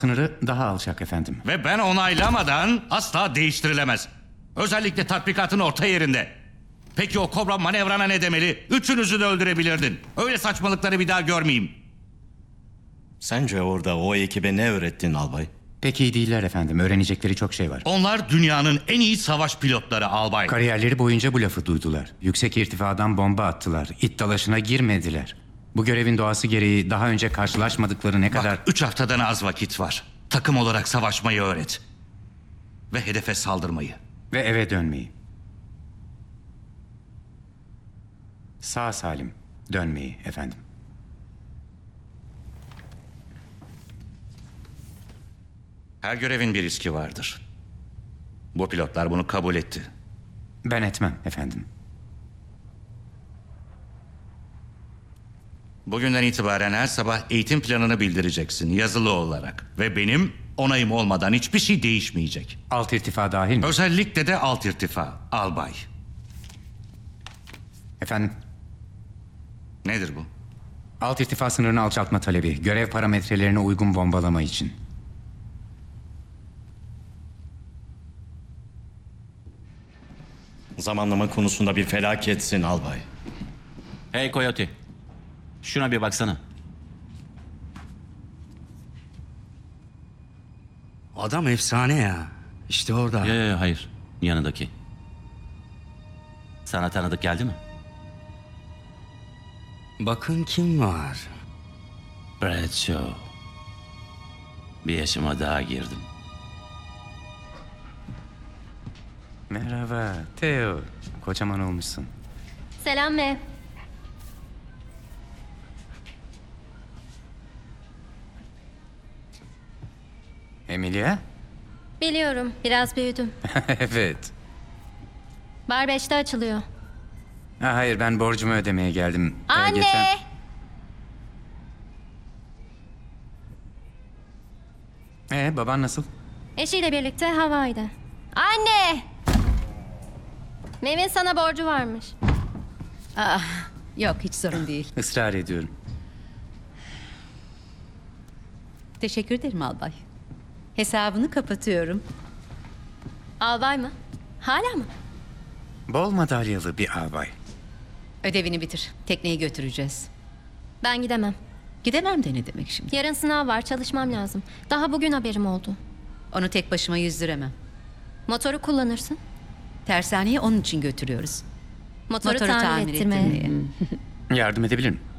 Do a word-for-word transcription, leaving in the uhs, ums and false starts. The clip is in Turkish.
Sınırı daha alçak efendim. Ve ben onaylamadan asla değiştirilemez. Özellikle tatbikatın orta yerinde. Peki o kobra manevrana ne demeli? Üçünüzü de öldürebilirdin. Öyle saçmalıkları bir daha görmeyeyim. Sence orada o ekibe ne öğrettin albay? Pek iyi değiller efendim. Öğrenecekleri çok şey var. Onlar dünyanın en iyi savaş pilotları albay. Kariyerleri boyunca bu lafı duydular. Yüksek irtifadan bomba attılar. İt dalaşına girmediler. Bu görevin doğası gereği daha önce karşılaşmadıkları ne kadar... Bak, üç haftadan az vakit var. Takım olarak savaşmayı öğret. Ve hedefe saldırmayı. Ve eve dönmeyi. Sağ salim dönmeyi efendim. Her görevin bir riski vardır. Bu pilotlar bunu kabul etti. Ben etmem efendim. Bugünden itibaren her sabah eğitim planını bildireceksin yazılı olarak. Ve benim onayım olmadan hiçbir şey değişmeyecek. Alt irtifa dahil mi? Özellikle de alt irtifa, albay. Efendim, Nedir bu? alt irtifa sınırını alçaltma talebi. Görev parametrelerine uygun bombalama için. Zamanlama konusunda bir felaketsin albay. Hey Coyote. Şuna bir baksana. Adam efsane ya. İşte orada. Yo, yo, yo, hayır. Yanındaki. Sana tanıdık geldi mi? Bakın kim var. Bradshaw. Bir yaşıma daha girdim. Merhaba, Theo. Kocaman olmuşsun. Selam Mev. Emilia? Biliyorum, biraz büyüdüm. Evet. Bar beşte açılıyor. Ha, hayır, ben borcumu ödemeye geldim. Ee, Anne! geçen- Ee, baban nasıl? Eşiyle birlikte Hawaii'de. Anne! Mev'in sana borcu varmış. Ah, yok hiç sorun değil. Israr ediyorum. Teşekkür ederim albay. Hesabını kapatıyorum. Albay mı? Hala mı? Bol madalyalı bir albay. Ödevini bitir. Tekneyi götüreceğiz. Ben gidemem. Gidemem de ne demek şimdi? Yarın sınav var, çalışmam lazım. Daha bugün haberim oldu. Onu tek başıma yüzdüremem. Motoru kullanırsın. Tersaneye onun için götürüyoruz. Motoru, tamir, ettirmeye. ettirmeye. Yardım edebilir miyim?